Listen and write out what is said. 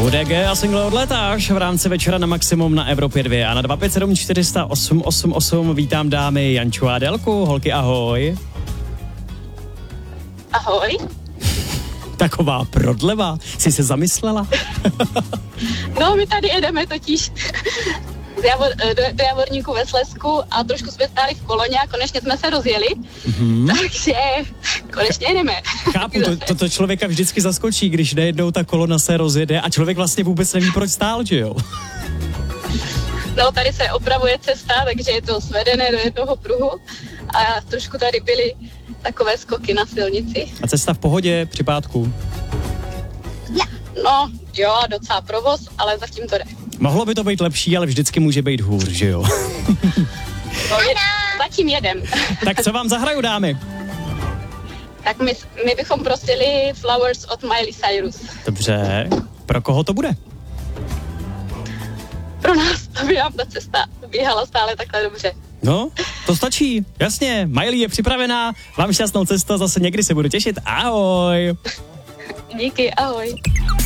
UDG a single Odletáš v rámci večera na Maximum na Evropě 2 a na 257 400 888 vítám dámy Janču a Adelku. Holky, ahoj. Ahoj. Taková prodleva, jsi se zamyslela? No, my tady jedeme totiž do Javorníku ve Slezsku a trošku jsme stáli v koloně a konečně jsme se rozjeli, takže konečně jedeme. Chápu, to člověka vždycky zaskočí, když najednou ta kolona se rozjede a člověk vlastně vůbec neví, proč stál, že jo? No, tady se opravuje cesta, takže je to svedené do jednoho pruhu a trošku tady byly takové skoky na silnici. A cesta v pohodě, při pátku? No, jo, docela provoz, ale zatím to jde. Mohlo by to být lepší, ale vždycky může být hůř, že jo? No, zatím jedem. Tak co vám zahraju, dámy? Tak my bychom prosili Flowers od Miley Cyrus. Dobře, pro koho to bude? Pro nás, aby nám ta cesta běhala stále takhle dobře. No, to stačí, jasně, Miley je připravená, vám šťastnou cestu, zase někdy se budu těšit, ahoj. Díky, ahoj.